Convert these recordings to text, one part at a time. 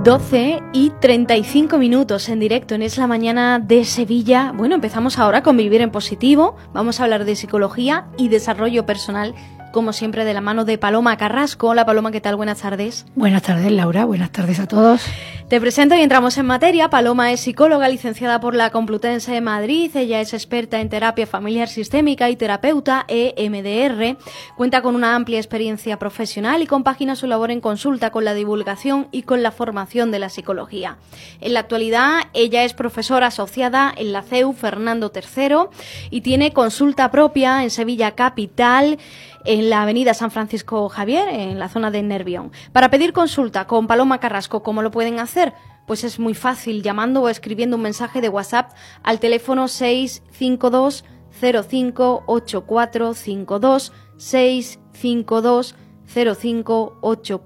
12:35 en directo en Es la Mañana de Sevilla. Bueno, empezamos ahora con Vivir en Positivo. Vamos a hablar de psicología y desarrollo personal, como siempre, de la mano de Paloma Carrasco. Hola Paloma, ¿qué tal? Buenas tardes. Buenas tardes, Laura. Buenas tardes a todos. Te presento y entramos en materia. Paloma es psicóloga licenciada por la Complutense de Madrid. Ella es experta en terapia familiar sistémica y terapeuta EMDR. Cuenta con una amplia experiencia profesional y compagina su labor en consulta con la divulgación y con la formación de la psicología. En la actualidad, ella es profesora asociada en la CEU Fernando III y tiene consulta propia en Sevilla Capital, en la avenida San Francisco Javier, en la zona de Nervión. Para pedir consulta con Paloma Carrasco, ¿cómo lo pueden hacer? Pues es muy fácil, llamando o escribiendo un mensaje de WhatsApp al teléfono 652 05 8452, 652 05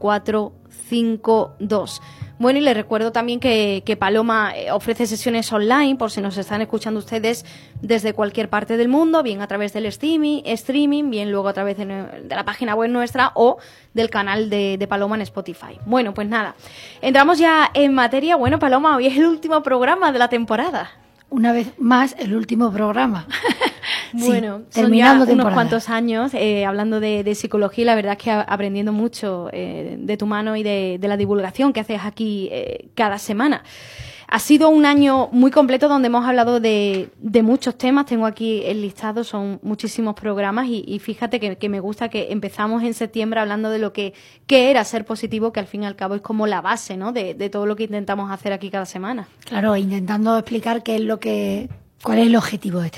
8452. Bueno, y les recuerdo también que Paloma ofrece sesiones online, por si nos están escuchando ustedes desde cualquier parte del mundo, bien a través del streaming, bien luego a través de la página web nuestra o del canal de Paloma en Spotify. Bueno, pues nada, entramos ya en materia. Bueno, Paloma, hoy es el último programa de la temporada. Una vez más, el último programa. Bueno, sí, son ya temporada. Unos cuantos años hablando de psicología, y la verdad es que aprendiendo mucho de tu mano y de la divulgación que haces aquí cada semana. Ha sido un año muy completo donde hemos hablado de muchos temas. Tengo aquí el listado, son muchísimos programas y fíjate que me gusta que empezamos en septiembre hablando de lo que era ser positivo, que al fin y al cabo es como la base, ¿no?, de todo lo que intentamos hacer aquí cada semana. Claro, intentando explicar cuál es el objetivo de este